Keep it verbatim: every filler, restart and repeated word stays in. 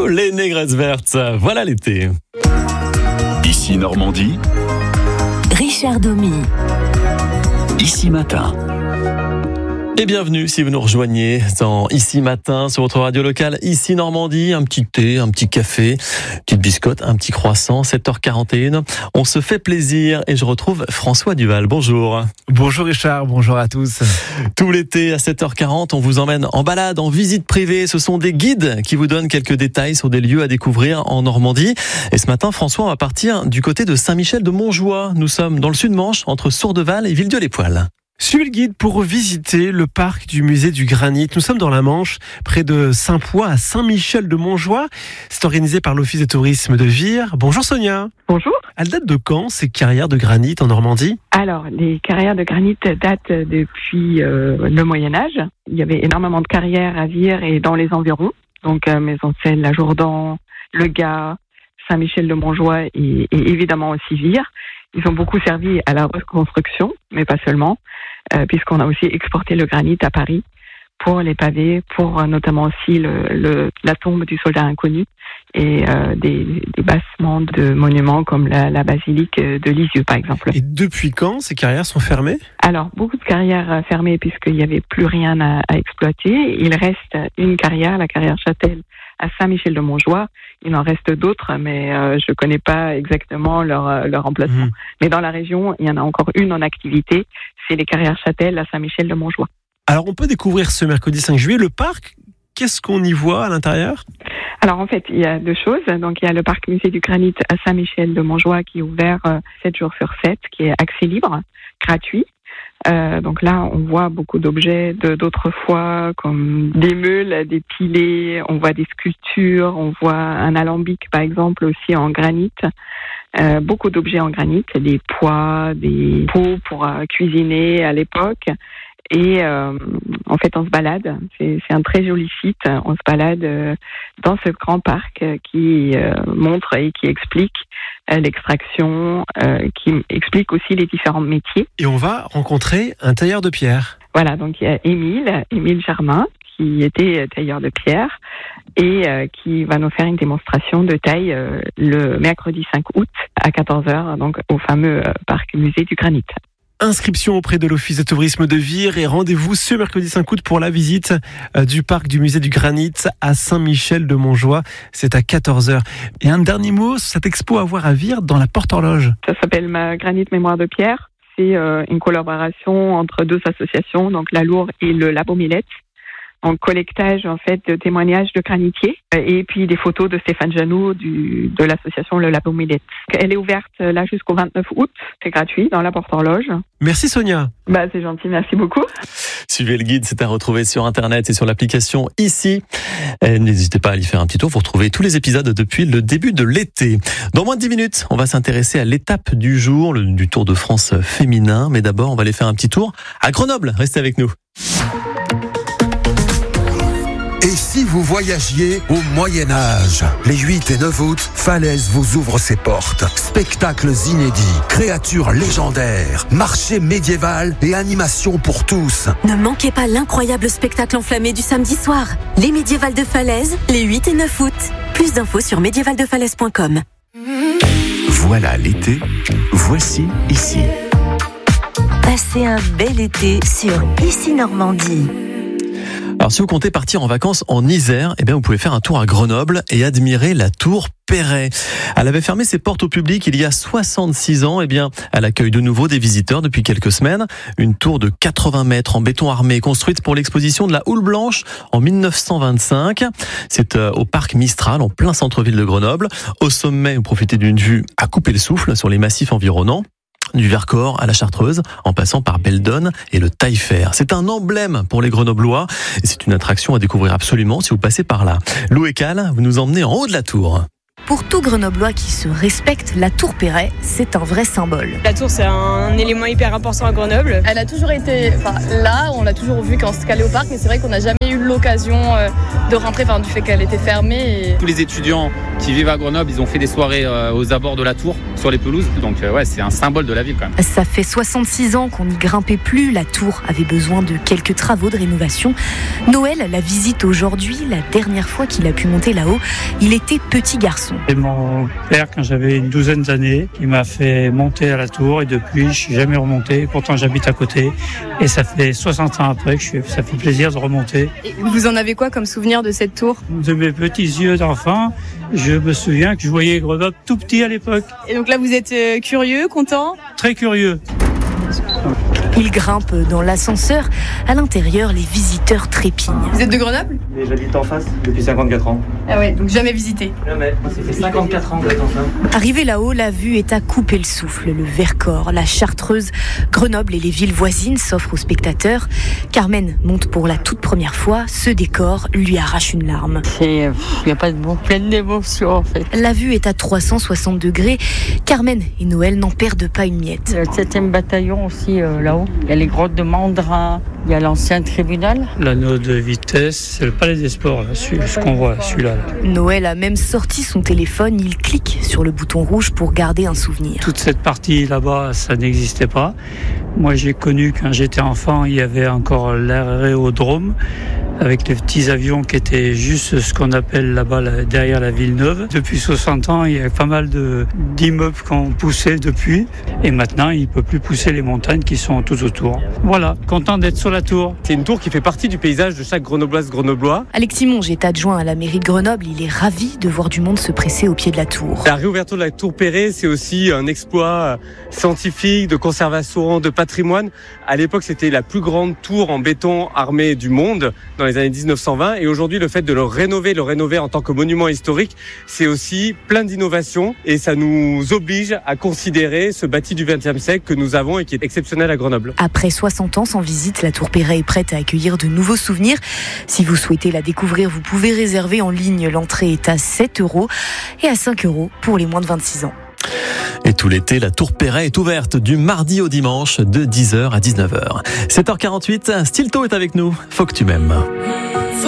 les Négresverts. Voilà l'été. Ici Normandie. Richard Domy. Ici Matin. Et bienvenue si vous nous rejoignez dans Ici Matin sur votre radio locale Ici Normandie. Un petit thé, un petit café, une petite biscotte, un petit croissant, sept heures quarante et un. On se fait plaisir et je retrouve François Duval. Bonjour. Bonjour Richard, bonjour à tous. Tout l'été à sept heures quarante, on vous emmène en balade, en visite privée. Ce sont des guides qui vous donnent quelques détails sur des lieux à découvrir en Normandie. Et ce matin, François, on va partir du côté de Saint-Michel-de-Montjoie. Nous sommes dans le sud-Manche, entre Sourdeval et Villedieu-les-Poêles. Suivez le guide pour visiter le parc du musée du Granit. Nous sommes dans la Manche, près de Saint-Poix, à Saint-Michel-de-Montjoie. C'est organisé par l'Office de tourisme de Vire. Bonjour Sonia. Bonjour. Elle date de quand ces carrières de granit en Normandie ? Alors, les carrières de granit datent depuis euh, le Moyen-Âge. Il y avait énormément de carrières à Vire et dans les environs. Donc, euh, Maisoncelles, La Jourdan, Le Gard, Saint-Michel-de-Montjoie et, et évidemment aussi Vire. Ils ont beaucoup servi à la reconstruction, mais pas seulement, euh, puisqu'on a aussi exporté le granit à Paris pour les pavés, pour euh, notamment aussi le, le, la tombe du soldat inconnu et euh, des, des bassements de monuments comme la, la basilique de Lisieux, par exemple. Et depuis quand ces carrières sont fermées ? Alors, beaucoup de carrières fermées puisqu'il n'y avait plus rien à, à exploiter. Il reste une carrière, la carrière Châtel, à Saint-Michel-de-Montjoie. Il en reste d'autres, mais euh, je ne connais pas exactement leur, leur emplacement. Mmh. Mais dans la région, il y en a encore une en activité, c'est les carrières Châtel à Saint-Michel-de-Montjoie. Alors, on peut découvrir ce mercredi cinq juillet le parc. Qu'est-ce qu'on y voit à l'intérieur ? Alors, en fait, il y a deux choses. Donc, il y a le parc musée du Granit à Saint-Michel-de-Montjoie qui est ouvert euh, sept jours sur sept, qui est accès libre, gratuit. Euh, donc là, on voit beaucoup d'objets de, d'autrefois, comme des meules, des pilets, on voit des sculptures, on voit un alambic, par exemple, aussi en granit. Euh, beaucoup d'objets en granit, des pois, des pots pour euh, cuisiner à l'époque. Et euh, en fait, on se balade. C'est, c'est un très joli site. On se balade euh, dans ce grand parc euh, qui euh, montre et qui explique euh, l'extraction, euh, qui explique aussi les différents métiers. Et on va rencontrer un tailleur de pierre. Voilà, donc il y a Émile, Émile Germain, qui était tailleur de pierre et euh, qui va nous faire une démonstration de taille euh, le mercredi cinq août à quatorze heures, donc au fameux euh, parc musée du Granit. Inscription auprès de l'Office de tourisme de Vire et rendez-vous ce mercredi cinq août pour la visite du parc du musée du Granit à Saint-Michel-de-Montjoie. C'est à quatorze heures. Et un dernier mot sur cette expo à voir à Vire dans la Porte-Horloge. Ça s'appelle ma Granit Mémoire de Pierre. C'est euh, une collaboration entre deux associations, donc la Loure et le Labo Millette. En collectage en fait de témoignages de granitiers et puis des photos de Stéphane Janoux du, de l'association Le Labo Millette. Elle est ouverte là jusqu'au vingt-neuf août, c'est gratuit dans la Porte-Horloge. Merci Sonia. Bah c'est gentil, merci beaucoup. Suivez le guide, c'est à retrouver sur internet et sur l'application Ici. Et n'hésitez pas à y faire un petit tour, vous retrouvez tous les épisodes depuis le début de l'été. Dans moins de dix minutes, on va s'intéresser à l'étape du jour, le, du Tour de France féminin, mais d'abord on va aller faire un petit tour à Grenoble. Restez avec nous. Et si vous voyagiez au Moyen-Âge ? Les huit et neuf août, Falaise vous ouvre ses portes. Spectacles inédits, créatures légendaires, marché médiéval et animations pour tous. Ne manquez pas l'incroyable spectacle enflammé du samedi soir. Les Médiévales de Falaise, les huit et neuf août. Plus d'infos sur médiévales de falaise point com. Voilà l'été, voici Ici. Passez un bel été sur Ici Normandie. Alors si vous comptez partir en vacances en Isère, eh bien vous pouvez faire un tour à Grenoble et admirer la tour Perret. Elle avait fermé ses portes au public il y a soixante-six ans. Eh bien, elle accueille de nouveau des visiteurs depuis quelques semaines. Une tour de quatre-vingts mètres en béton armé, construite pour l'exposition de la Houle Blanche en mille neuf cent vingt-cinq. C'est au parc Mistral, en plein centre-ville de Grenoble. Au sommet, vous profitez d'une vue à couper le souffle sur les massifs environnants. Du Vercors à la Chartreuse, en passant par Beldonne et le Taillefer. C'est un emblème pour les Grenoblois et c'est une attraction à découvrir absolument si vous passez par là. Lou et Cal, vous nous emmenez en haut de la tour. pour tout Grenoblois qui se respecte, la tour Perret, c'est un vrai symbole. La tour, c'est un élément hyper important à Grenoble. Elle a toujours été enfin, là, on l'a toujours vue quand on se allait au parc, mais c'est vrai qu'on n'a jamais eu l'occasion euh, de rentrer, enfin, du fait qu'elle était fermée. Et... Tous les étudiants qui vivent à Grenoble, ils ont fait des soirées euh, aux abords de la tour, sur les pelouses. Donc euh, ouais, c'est un symbole de la ville quand même. Ça fait soixante-six ans qu'on n'y grimpait plus. La tour avait besoin de quelques travaux de rénovation. Noël la visite aujourd'hui. La dernière fois qu'il a pu monter là-haut, il était petit garçon. C'est mon père, quand j'avais une douzaine d'années, il m'a fait monter à la tour et depuis, je suis jamais remonté. Pourtant, j'habite à côté et ça fait soixante ans après que je suis, ça fait plaisir de remonter. Et vous en avez quoi comme souvenir de cette tour ? De mes petits yeux d'enfant, je me souviens que je voyais Grenoble tout petit à l'époque. Et donc là, vous êtes euh, curieux, content ? Très curieux. Il grimpe dans l'ascenseur. À l'intérieur, les visiteurs trépignent. Vous êtes de Grenoble ? Et j'habite en face depuis cinquante-quatre ans. Ah ouais, donc jamais visité ? Jamais. Ça fait cinquante-quatre ans que j'attends ça. Arrivé là-haut, la vue est à couper le souffle. Le Vercors, la Chartreuse, Grenoble et les villes voisines s'offrent aux spectateurs. Carmen monte pour la toute première fois. Ce décor lui arrache une larme. C'est, il n'y a pas de mots, pleine d'émotions en fait. La vue est à trois cent soixante degrés. Carmen et Noël n'en perdent pas une miette. Le septième bataillon aussi euh, là-haut. Il y a les grottes de Mandrin, il y a l'ancien tribunal. L'anneau de vitesse, c'est le palais des sports, là, ce qu'on voit, celui-là. Là. Noël a même sorti son téléphone, il clique sur le bouton rouge pour garder un souvenir. Toute cette partie là-bas, ça n'existait pas. Moi, j'ai connu quand j'étais enfant, il y avait encore l'aérodrome avec les petits avions qui étaient juste ce qu'on appelle là-bas là, derrière la ville neuve. Depuis soixante ans, il y a pas mal de, d'immeubles qui ont poussé depuis et maintenant, il ne peut plus pousser les montagnes qui sont tout autour. Voilà, content d'être sur la tour. C'est une tour qui fait partie du paysage de chaque Grenobloise Grenoblois. Alexis Monge est adjoint à la mairie de Grenoble. Il est ravi de voir du monde se presser au pied de la tour. La réouverture de la tour Perret, c'est aussi un exploit scientifique, de conservation, de patrimoine. À l'époque, c'était la plus grande tour en béton armé du monde dans les années dix-neuf cent vingt. Et aujourd'hui, le fait de le rénover, le rénover en tant que monument historique, c'est aussi plein d'innovations. Et ça nous oblige à considérer ce bâti du vingtième siècle que nous avons et qui est exceptionnel à Grenoble. Après soixante ans sans visite, la tour Perret est prête à accueillir de nouveaux souvenirs. Si vous souhaitez la découvrir, vous pouvez réserver en ligne. L'entrée est à sept euros et à cinq euros pour les moins de vingt-six ans. Et tout l'été, la tour Perret est ouverte du mardi au dimanche de dix heures à dix-neuf heures. sept heures quarante-huit, Stilto est avec nous. Faut que tu m'aimes.